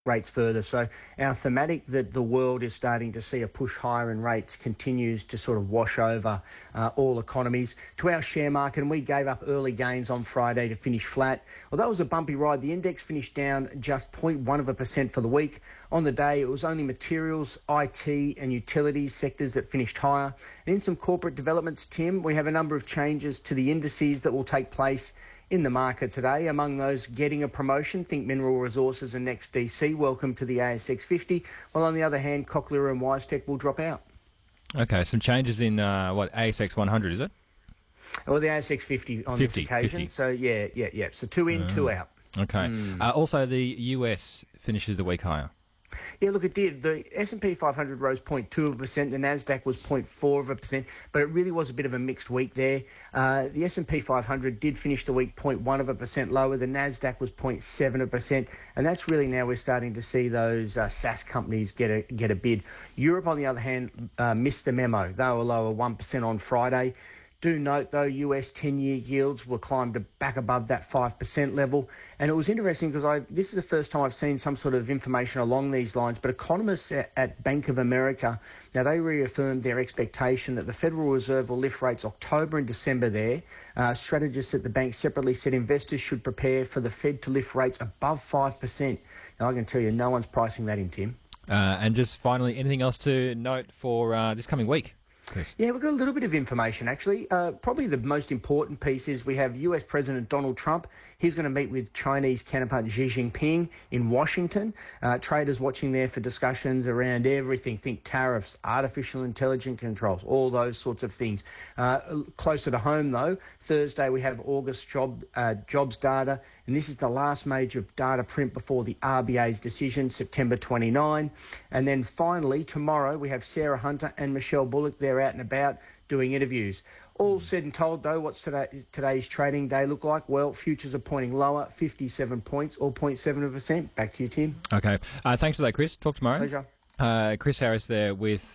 rates further. So our thematic that the world is starting to see a push higher in rates continues to sort of wash over all economies. To our share market, and we gave up early gains on Friday to finish flat. Well, that was a bumpy ride. The index finished down just 0.1% for the week. On the day, it was only materials, IT and utilities sectors that finished higher. And in some corporate developments, Tim, we have a number of changes to the indices that will take place in the market today. Among those getting a promotion, think Mineral Resources and NextDC, welcome to the ASX 50. While on the other hand, Cochlear and WiseTech will drop out. Okay, some changes in, ASX 100, is it? Well, the ASX 50 on this occasion. 50. So, yeah. So 2 in, 2 out. Okay. Also, the US finishes the week higher. Yeah, look, it did. The S&P 500 rose 0.2%. The Nasdaq was 0.4%, but it really was a bit of a mixed week there. The S&P 500 did finish the week 0.1% lower. The Nasdaq was 0.7%, and that's really now we're starting to see those SaaS companies get a bid. Europe, on the other hand, missed the memo. They were lower 1% on Friday. Do note, though, US 10-year yields were climbed back above that 5% level. And it was interesting because this is the first time I've seen some sort of information along these lines, but economists at Bank of America, now they reaffirmed their expectation that the Federal Reserve will lift rates October and December there. Strategists at the bank separately said investors should prepare for the Fed to lift rates above 5%. Now, I can tell you, no one's pricing that in, Tim. And just finally, anything else to note for this coming week? Yes. Yeah, we've got a little bit of information, actually. Probably the most important piece is we have US President Donald Trump. He's going to meet with Chinese counterpart Xi Jinping in Washington. Traders watching there for discussions around everything. Think tariffs, artificial intelligence controls, all those sorts of things. Closer to home, though, Thursday we have August jobs data, and this is the last major data print before the RBA's decision, September 29. And then finally, tomorrow, we have Sarah Hunter and Michelle Bullock. They're out and about doing interviews. All said and told, though, what's today's trading day look like? Well, futures are pointing lower, 57 points, or 0.7%. Back to you, Tim. Okay. Thanks for that, Chris. Talk tomorrow. Pleasure. Chris Harris there with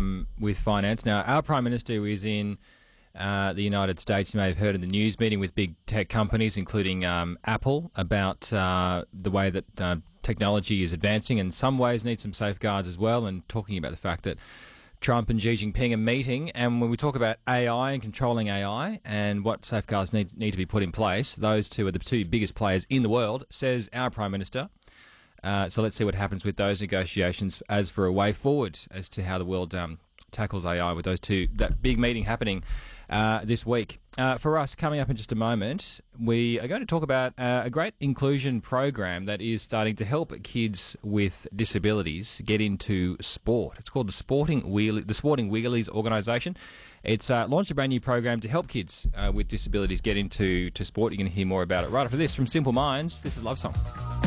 finance. Now, our Prime Minister is in the United States. You may have heard in the news, meeting with big tech companies, including Apple, about the way that technology is advancing and in some ways needs some safeguards as well, and talking about the fact that Trump and Xi Jinping are meeting, and when we talk about AI and controlling AI and what safeguards need to be put in place, those two are the two biggest players in the world, says our Prime Minister. So let's see what happens with those negotiations as for a way forward as to how the world tackles AI with those two. That big meeting happening this week. For us, coming up in just a moment, we are going to talk about a great inclusion program that is starting to help kids with disabilities get into sport. It's called the Sporting Wheelies organisation. It's launched a brand new program to help kids with disabilities get into sport. You're going to hear more about it right after this from Simple Minds. This is Love Song.